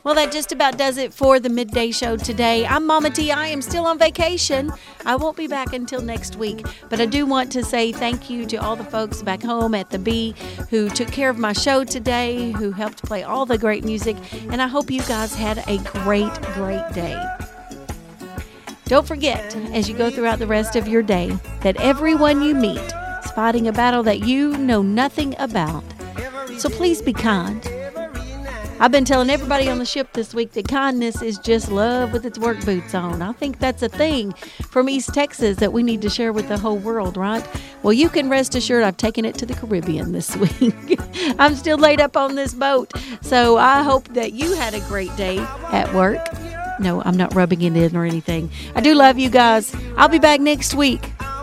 Well, that just about does it for the midday show today. I'm Mama T. I am still on vacation. I won't be back until next week. But I do want to say thank you to all the folks back home at the Bee who took care of my show today, who helped play all the great music. And I hope you guys had a great, great day. Don't forget, as you go throughout the rest of your day, that everyone you meet is fighting a battle that you know nothing about. So please be kind. I've been telling everybody on the ship this week that kindness is just love with its work boots on. I think that's a thing from East Texas that we need to share with the whole world, right? Well, you can rest assured I've taken it to the Caribbean this week. I'm still laid up on this boat. So I hope that you had a great day at work. No, I'm not rubbing it in or anything. I do love you guys. I'll be back next week.